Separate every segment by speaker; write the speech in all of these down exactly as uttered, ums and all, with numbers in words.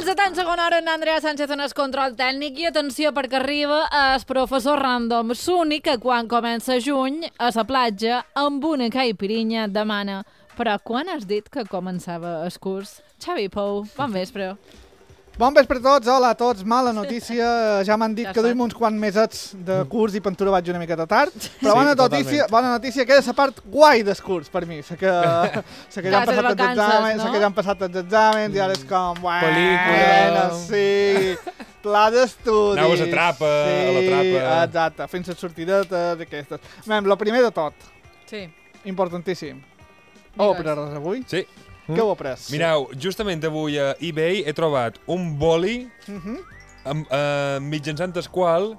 Speaker 1: Comença tan segona hora en Andrea Sánchez en el control tècnic i atenció perquè arriba el professor Random Suni que quan comença juny a la platja amb una caipirinha demana però quan has dit que començava el curs? Xavi Pou, bon vespre.
Speaker 2: Bon vespre a tots, hola a tots, mala notícia, ja m'han dit ja que duim uns quants mesets de curs i pintura vaig una miqueta tard, però sí, bona, notícia, bona notícia que és la part guai del curs per mi, sé que, sé que ja han passat els exàmens, no? sé que ja han passat els exàmens i ara és com, bueno, sí, pla d'estudis.
Speaker 3: Aneu a la trapa,
Speaker 2: sí,
Speaker 3: a la trapa.
Speaker 2: Exacte, fins les sortidetes aquestes. Mem, lo primer de tot,
Speaker 1: sí.
Speaker 2: importantíssim, heu après res avui?
Speaker 3: Sí.
Speaker 2: Què heu après?
Speaker 3: Mireu, justament avui a eBay he trobat un boli
Speaker 2: uh -huh.
Speaker 3: amb, uh, mitjançant el qual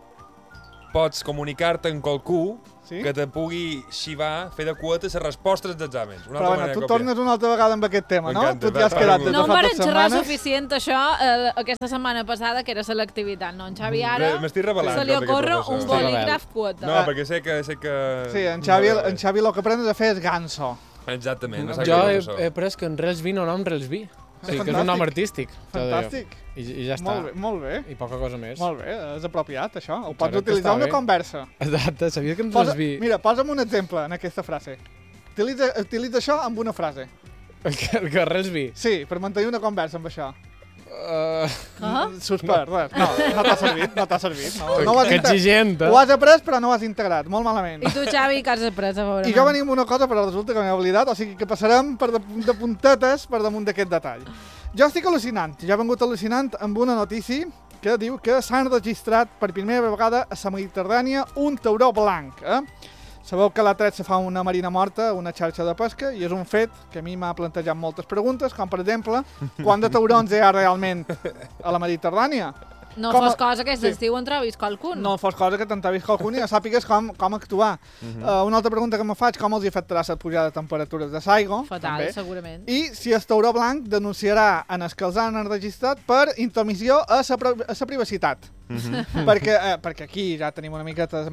Speaker 3: pots comunicar-te amb qualcú
Speaker 2: sí?
Speaker 3: que te pugui xivar, fer de quota les respostes d'exàmens.
Speaker 2: Però bueno, tu tornes una altra vegada amb aquest tema, no? Tu ja has
Speaker 3: va,
Speaker 2: quedat
Speaker 3: va,
Speaker 2: des de
Speaker 1: No em
Speaker 2: fa
Speaker 1: van
Speaker 2: tres
Speaker 1: xerrar
Speaker 2: setmanes.
Speaker 1: suficient això eh, aquesta setmana passada, que era selectivitat, no? En Xavi ara
Speaker 3: M'estic revelant.
Speaker 1: se li ocorre un
Speaker 3: professor.
Speaker 1: bolígraf quota.
Speaker 3: No, perquè sé que... Sé que...
Speaker 2: Sí, en Xavi, en Xavi el que aprendes a fer és ganso.
Speaker 3: Exactament.
Speaker 4: No, jo he, he après que en Relsby no nom Relsby. O sigui, que és un nom artístic.
Speaker 2: Fantàstic.
Speaker 4: I, I ja està.
Speaker 2: Molt bé, molt bé.
Speaker 4: I poca cosa més.
Speaker 2: Molt bé, és apropiat, això. Ho pots
Speaker 4: Crec que
Speaker 2: utilitzar
Speaker 4: està
Speaker 2: en una
Speaker 4: bé.
Speaker 2: conversa.
Speaker 4: Exacte, sabies que en
Speaker 2: Posa,
Speaker 4: Relsby...
Speaker 2: mira, posa'm un exemple en aquesta frase. Utilitza, utilitza això amb una frase.
Speaker 4: Que, que Relsby...
Speaker 2: Sí, per mantenir una conversa amb això.
Speaker 4: Uh...
Speaker 1: Ah?
Speaker 2: Suspert, no. res. No, no t'ha servit, no t'ha servit. No, no ho has
Speaker 4: que
Speaker 2: integrat.
Speaker 4: exigent, eh?
Speaker 2: Ho has après, però no ho has integrat. Molt malament.
Speaker 1: I tu, Xavi, que has après, a veure?
Speaker 2: I jo venim amb una cosa, però resulta que m'he oblidat, o sigui que passarem per de, de puntetes per damunt d'aquest detall. Jo estic al·lucinant, jo he vengut al·lucinant amb una notícia que diu que s'han registrat per primera vegada a la Mediterrània un tauró blanc. Eh? Sabeu que l'A tret se fa una marina morta, una xarxa de pesca, i és un fet que a mi m'ha plantejat moltes preguntes, com per exemple, quant de taurons hi ha realment a la Mediterrània?
Speaker 1: No
Speaker 2: com
Speaker 1: fos
Speaker 2: a...
Speaker 1: cosa que
Speaker 2: sí.
Speaker 1: estiu en trobis qualcun.
Speaker 2: No fos cosa que t'entrevis qualcun i ja sàpigues com, com actuar. Uh -huh. uh, una altra pregunta que me faig, com els afectarà la pujada de temperatures de l'aigua?
Speaker 1: Fatal,
Speaker 2: també.
Speaker 1: segurament.
Speaker 2: I si el tauró blanc denunciarà en els que els han enregistrat per intromissió a la privacitat. Uh -huh. perquè, eh, perquè aquí ja tenim una miqueta de...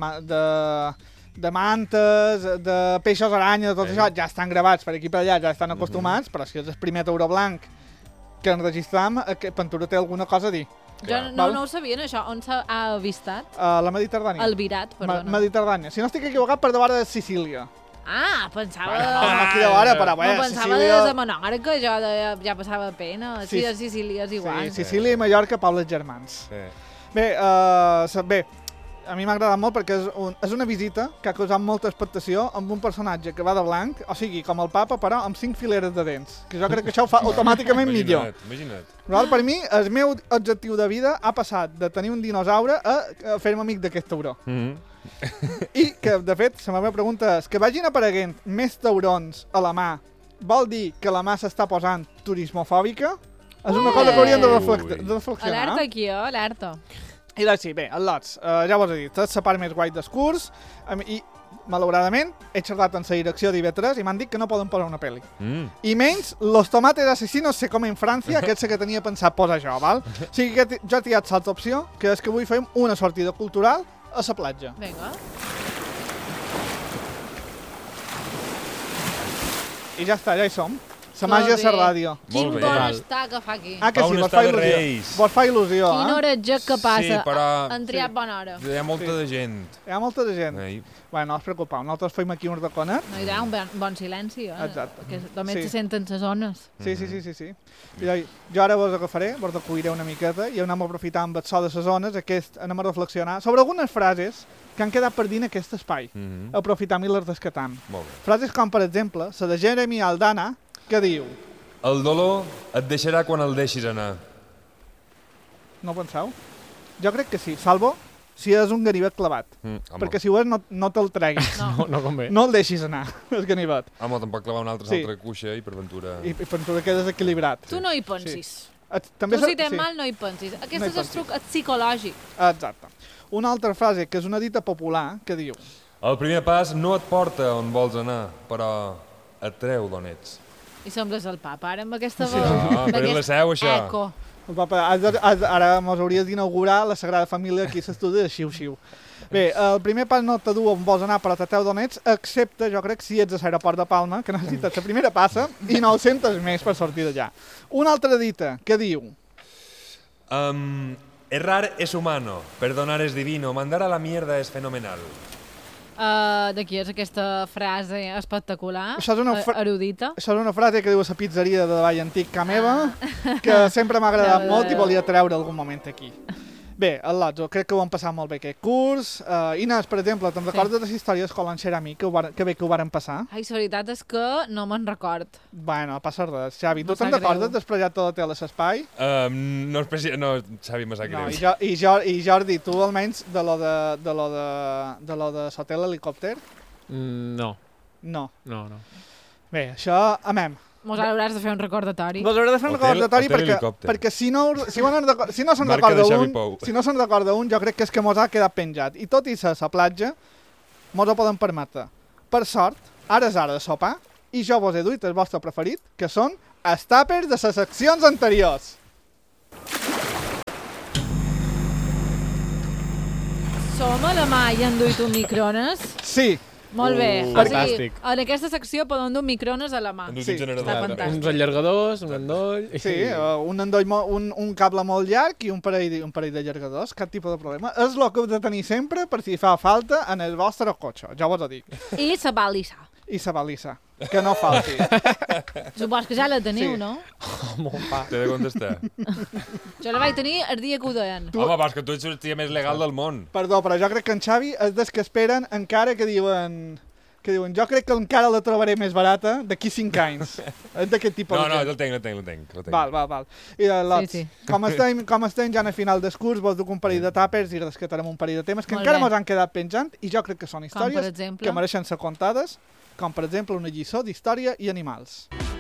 Speaker 2: de de mantes, de peixos aranya, de tot sí. això, ja estan gravats per aquí per allà, ja estan acostumats, uh -huh. però si és el primer tauró blanc que enregistram, que Pentura té alguna cosa a dir.
Speaker 1: Jo no, no ho sabien, això. On s'ha avistat?
Speaker 2: A la Mediterrània.
Speaker 1: El Virat, perdona.
Speaker 2: Ma Mediterrània. Si no estic equivocat, per davant de Sicília.
Speaker 1: Ah, pensava...
Speaker 2: Bueno, no, aquí de vora, però bé,
Speaker 1: no, pensava
Speaker 2: Sicília...
Speaker 1: de Menorca, jo de, ja passava pena. Sí, a Sicília és igual.
Speaker 2: Sí, Sicília i Mallorca, pobles germans.
Speaker 3: Sí.
Speaker 2: Bé, uh, bé, a mi m'ha agradat molt perquè és, un, és una visita que ha causat molta expectació amb un personatge que va de blanc, o sigui, com el papa, però amb cinc fileres de dents. Que jo crec que això ho fa automàticament millor.
Speaker 3: Imagina't.
Speaker 2: Però per mi, el meu objectiu de vida ha passat de tenir un dinosaure a, a fer-me amic d'aquest tauró.
Speaker 3: Mm -hmm.
Speaker 2: I que, de fet, la meva pregunta és que vagin apareguent més taurons a la mà, vol dir que la mà s'està posant turismofòbica? És una cosa que hauríem de, reflect de reflexionar.
Speaker 1: Alerta aquí, eh? Alerta.
Speaker 2: I doncs sí, bé, el Lots, uh, ja vos he dit, és la part més guai del curs, um, i malauradament he xerrat en la direcció d'I V tres i m'han dit que no poden posar una pel·li. Mm. I menys Los tomates asesinos se comen en França, que és el que tenia pensat posar jo, val? O sigui que jo he triat l'altra opció, que és que avui fem una sortida cultural a la platja.
Speaker 1: Vinga.
Speaker 2: I ja està, ja hi som. La màgia de la ràdio.
Speaker 1: Quin bon estar que fa aquí.
Speaker 2: Ah, que sí, vos fa il·lusió. Vos fa il·lusió, eh?
Speaker 1: Quina hora que passa.
Speaker 3: Sí, però...
Speaker 1: Han triat bona hora.
Speaker 3: Hi ha molta
Speaker 2: sí.
Speaker 3: de gent.
Speaker 2: Hi ha molta de gent.
Speaker 3: Ei.
Speaker 2: Bé, no us preocupeu, nosaltres fem aquí un raconet.
Speaker 1: No, hi ha un bon, bon silenci, eh?
Speaker 2: Exacte.
Speaker 1: Que només
Speaker 2: sí.
Speaker 1: se senten les zones.
Speaker 2: Sí, sí, sí, sí. sí. Jo, jo ara vos agafaré, vos recolliré una miqueta i anem a aprofitar amb el so de les zones, aquest, anem a reflexionar sobre algunes frases que han quedat per dir en aquest espai. Mm -hmm. Aprofitam i les rescatam.
Speaker 3: Molt bé.
Speaker 2: Frases com, per exemple, la de Jeremy Aldana, que diu...
Speaker 3: El dolor et deixarà quan el deixis anar.
Speaker 2: No ho penseu? Jo crec que sí, salvo si és un ganivet clavat. Mm, perquè si ho és no, no te'l treguis.
Speaker 4: No, no convé.
Speaker 2: No el deixis anar, el ganivet.
Speaker 3: Home, tampoc clavar una altra, sí. altra cuixa i per ventura...
Speaker 2: I, i per ventura quedes equilibrat.
Speaker 1: Tu no hi pensis.
Speaker 2: Sí. Et, també
Speaker 1: tu si tens
Speaker 2: sí.
Speaker 1: mal no hi pensis. Aquest
Speaker 2: no
Speaker 1: és el truc psicològic.
Speaker 2: Exacte. Una altra frase, que és una dita popular, que diu...
Speaker 3: El primer pas no et porta on vols anar, però et treu d'on ets.
Speaker 1: I sembles el papa, ara amb aquesta
Speaker 3: sí. No, però és la seu, això.
Speaker 1: Eco.
Speaker 2: El papa, ara mos hauries d'inaugurar la Sagrada Família aquí a l'estudi de xiu-xiu. Bé, el primer pas no te du on vols anar, però te treu d'on ets, excepte, jo crec, si ets a l'aeroport de Palma, que necessites la primera passa i nou-centes més per sortir d'allà. Una altra dita, que diu...
Speaker 3: Um, errar es humano, perdonar es divino, mandar a la mierda es fenomenal.
Speaker 1: Uh, de qui és aquesta frase espectacular,
Speaker 2: Això és una fra-
Speaker 1: e- erudita?
Speaker 2: Això és una frase que diu a la pizzeria de Vall Antic Ca Meva, que sempre m'ha agradat
Speaker 1: Déu,
Speaker 2: molt i
Speaker 1: Déu.
Speaker 2: volia treure algun moment aquí. Bé, el Lotso, crec que ho han passat molt bé aquest curs. Uh, Inés, per exemple, te'n
Speaker 1: Sí.
Speaker 2: recordes de la història d'Escola en Xerami, que, ho var, que bé que ho varen passar?
Speaker 1: Ai, la veritat és que no me'n record.
Speaker 2: Bueno, passa res. Xavi,
Speaker 1: Em
Speaker 2: tu te'n
Speaker 1: sap
Speaker 2: recordes
Speaker 1: greu.
Speaker 2: del projecte de la tele a l'Espai?
Speaker 3: Um, no, especi... no, Xavi, me sap
Speaker 2: No,
Speaker 3: greu.
Speaker 2: i, jo, i, jo, i Jordi, tu almenys de lo de, de, lo de, de, lo de l'hotel helicòpter?
Speaker 4: Mm, no,
Speaker 2: No.
Speaker 4: no, no.
Speaker 2: Bé, això, amem.
Speaker 1: Mos hauràs de fer un recordatori.
Speaker 2: Vos hauré de fer un
Speaker 3: Hotel-
Speaker 2: recordatori
Speaker 3: hotel
Speaker 2: perquè,
Speaker 3: helicòpter.
Speaker 2: perquè si no, si, van reco- si no se'n
Speaker 3: Marca de
Speaker 2: recorda
Speaker 3: Xavi
Speaker 2: un,
Speaker 3: Pou.
Speaker 2: si no se'n recorda un, jo crec que és que mos ha quedat penjat. I tot i ser a la platja, mos ho poden permetre. Per sort, ara és hora de sopar i jo vos he duit el vostre preferit, que són els tàpers de les seccions anteriors.
Speaker 1: Som a la mà i han duit un microones?
Speaker 2: Sí,
Speaker 1: Molt bé.
Speaker 3: Uh,
Speaker 1: o sigui,
Speaker 4: fantàstic.
Speaker 1: en aquesta secció poden dur microones a la mà.
Speaker 3: Han dut
Speaker 2: Sí,
Speaker 3: un generador.
Speaker 1: està fantàstic.
Speaker 4: Uns allargadors, un endoll...
Speaker 2: sí, uh, un, endoll, mo- un, un cable molt llarg i un parell, de- un parell de llargadors, cap tipus de problema. És el que heu de tenir sempre per si fa falta en el vostre cotxe, ja vos ho dic.
Speaker 1: I la balissa.
Speaker 2: I la balissa, que no falti.
Speaker 1: Supos que ja la teniu,
Speaker 2: Sí.
Speaker 1: no?
Speaker 4: Mon pa.
Speaker 3: T'he de contestar.
Speaker 1: Jo la vaig tenir el dia que ho deien.
Speaker 3: Home, vas, que tu ets el tia més legal del món.
Speaker 2: Perdó, però jo crec que en Xavi és dels que esperen encara que diuen... que diuen, jo crec que encara la trobaré més barata d'aquí cinc anys. És d'aquest tipus
Speaker 3: No,
Speaker 2: de
Speaker 3: no,
Speaker 2: gent.
Speaker 3: el tenc, el tenc, el tenc. El tenc.
Speaker 2: Val, val, val. I de lots,
Speaker 1: Sí, sí.
Speaker 2: Com, estem, com estem ja a final del curs, vos duc un parell de tàpers i rescatarem un parell de temes que
Speaker 1: Molt
Speaker 2: encara
Speaker 1: bé.
Speaker 2: mos han quedat penjant i jo crec que són
Speaker 1: Com, per
Speaker 2: històries
Speaker 1: exemple?
Speaker 2: que mereixen ser contades, com per exemple una lliçó d'història i animals.